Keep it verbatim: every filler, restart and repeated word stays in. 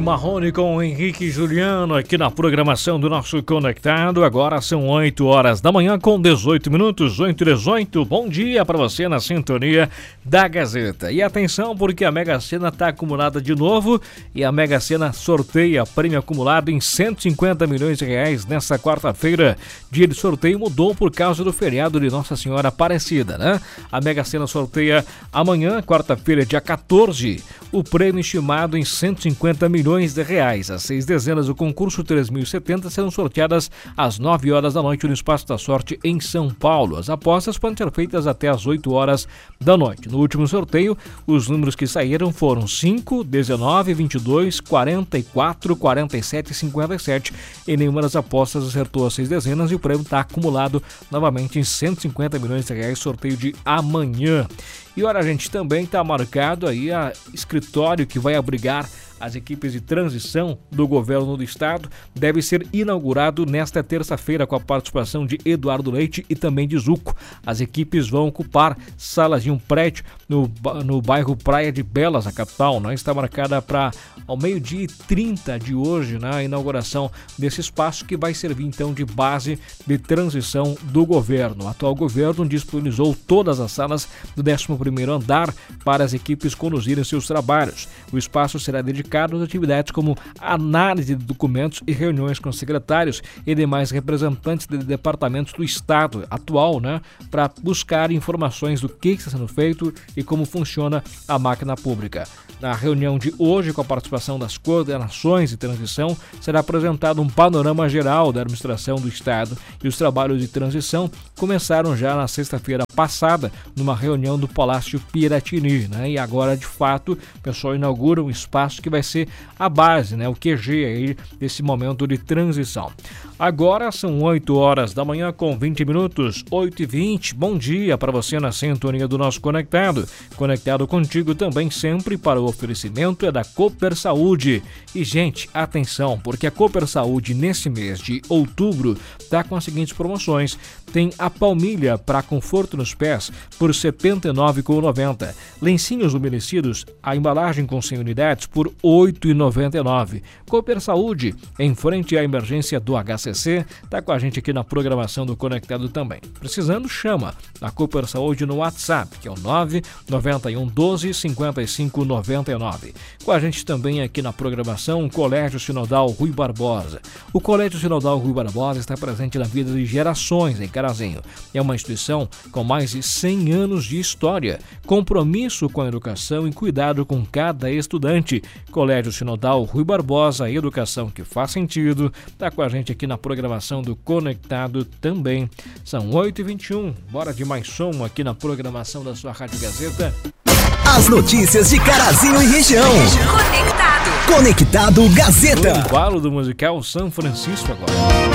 Marrone com o Henrique e Juliano aqui na programação do nosso Conectado. Agora são oito horas da manhã com dezoito minutos, oito e dezoito. Bom dia para você na sintonia da Gazeta. E atenção, porque a Mega Sena está acumulada de novo e a Mega Sena sorteia prêmio acumulado em cento e cinquenta milhões de reais nessa quarta-feira. Dia de sorteio mudou por causa do feriado de Nossa Senhora Aparecida, né? A Mega Sena sorteia amanhã, quarta-feira, dia quatorze, o prêmio estimado em cento e cinquenta milhões de reais. As seis dezenas do concurso três mil e setenta serão sorteadas às nove horas da noite no Espaço da Sorte em São Paulo. As apostas podem ser feitas até às oito horas da noite. No último sorteio, os números que saíram foram cinco, dezenove, vinte e dois, quarenta e quatro, quarenta e sete e cinquenta e sete. E nenhuma das apostas acertou as seis dezenas e o prêmio está acumulado novamente em cento e cinquenta milhões de reais, sorteio de amanhã. E olha, gente, também está marcado aí a escritório que vai abrigar as equipes de transição do governo do estado. Deve ser inaugurado nesta terça-feira com a participação de Eduardo Leite e também de Zuco. As equipes vão ocupar salas de um prédio no, no bairro Praia de Belas, a capital, né? Está marcada para ao meio-dia e trinta de hoje, né? A inauguração desse espaço que vai servir então de base de transição do governo. O atual governo disponibilizou todas as salas do décimo primeiro andar para as equipes conduzirem seus trabalhos. O espaço será dedicado às atividades como análise de documentos e reuniões com secretários e demais representantes de departamentos do Estado atual, né, para buscar informações do que está sendo feito e como funciona a máquina pública. Na reunião de hoje, com a participação das coordenações de transição, será apresentado um panorama geral da administração do Estado e os trabalhos de transição começaram já na sexta-feira passada, numa reunião do Palácio Piratini, né? E agora, de fato, o pessoal inaugura um espaço que vai ser a base, né? O Q G aí desse momento de transição. Agora são oito horas da manhã com vinte minutos, oito e vinte. Bom dia para você na sintonia do nosso Conectado. Conectado contigo também sempre para o oferecimento é da Cooper Saúde. E, gente, atenção, porque a Cooper Saúde nesse mês de outubro está com as seguintes promoções. Tem a palmilha para conforto nos pés por setenta e nove reais e noventa centavos. Lencinhos umedecidos, a embalagem com cem unidades por oito reais e noventa e nove centavos. Cooper Saúde, em frente à emergência do H C C, está com a gente aqui na programação do Conectado também. Precisando, chama a Cooper Saúde no WhatsApp, que é o nove nove um doze, cinquenta e cinco noventa e nove. Com a gente também aqui na programação, o Colégio Sinodal Rui Barbosa. O Colégio Sinodal Rui Barbosa está presente na vida de gerações em Carazinho. É uma instituição com mais de cem anos de história, compromisso com a educação e cuidado com cada estudante. Colégio Sinodal Rui Barbosa, educação que faz sentido, está com a gente aqui na programação do Conectado também. São oito e vinte e um, bora de mais som aqui na programação da sua Rádio Gazeta. As notícias de Carazinho e região. Conectado. Conectado Gazeta. O embalo do musical São Francisco agora.